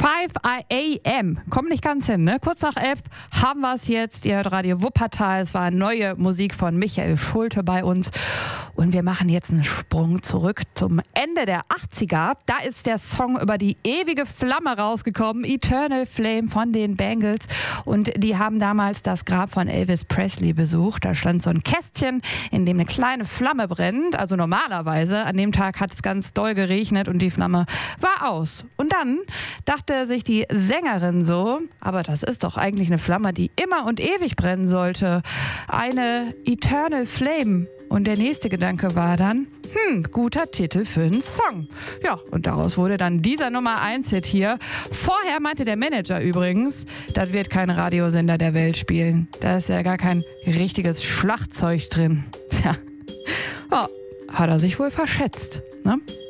5 a.m. Kommt nicht ganz hin, ne? Kurz nach 11 haben wir es jetzt. Ihr hört Radio Wuppertal. Es war neue Musik von Michael Schulte bei uns. Und wir machen jetzt einen Sprung zurück zum Ende der 80er. Da ist der Song über die ewige Flamme rausgekommen. Eternal Flame von den Bangles. Und die haben damals das Grab von Elvis Presley besucht. Da stand so ein Kästchen, in dem eine kleine Flamme brennt. Also normalerweise. An dem Tag hat es ganz doll geregnet und die Flamme war aus. Und dann dachte sich die Sängerin so, aber das ist doch eigentlich eine Flamme, die immer und ewig brennen sollte. Eine Eternal Flame. Und der nächste Gedanke war dann, guter Titel für einen Song. Ja, und daraus wurde dann dieser Nummer 1 Hit hier. Vorher meinte der Manager übrigens, das wird kein Radiosender der Welt spielen. Da ist ja gar kein richtiges Schlagzeug drin. Tja, hat er sich wohl verschätzt, ne?